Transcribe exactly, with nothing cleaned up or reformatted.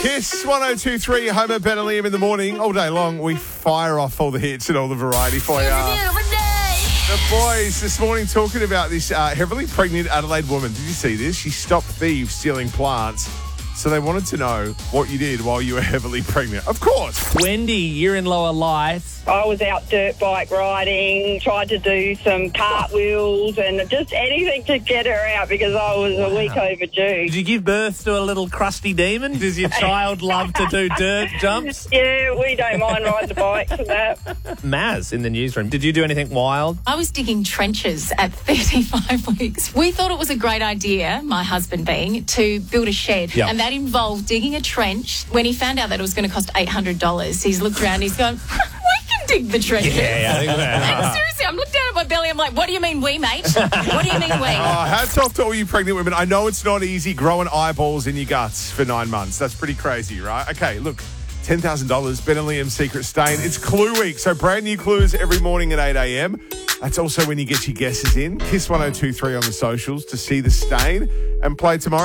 Kiss one oh two three, Homer, Ben and Liam in the morning. All day long, we fire off all the hits and all the variety for you. The boys this morning talking about this uh, heavily pregnant Adelaide woman. Did you see this? She stopped thieves stealing plants. So they wanted to know what you did while you were heavily pregnant. Of course. Wendy, you're in Lower Lights. I was out dirt bike riding, tried to do some cartwheels and just anything to get her out because I was wow. a week overdue. Did you give birth to a little crusty demon? Does your child love to do dirt jumps? Yeah, we don't mind riding the bikes and that. Maz in the newsroom, did you do anything wild? I was digging trenches at thirty-five weeks. We thought it was a great idea, my husband being, to build a shed. Yep. And that involved digging a trench. When he found out that it was going to cost eight hundred dollars, he's looked around and he's gone, we can dig the trenches. Yeah, yeah, I think that. And seriously, I'm looking down at my belly, I'm like, what do you mean we, mate? What do you mean we? Oh, hats off to all you pregnant women. I know it's not easy growing eyeballs in your guts for nine months. That's pretty crazy, right? Okay, look, ten thousand dollars, Ben and Liam's Secret Stain. It's Clue Week, so brand new clues every morning at eight a.m. That's also when you get your guesses in. Kiss one oh two three on the socials to see the stain and play tomorrow.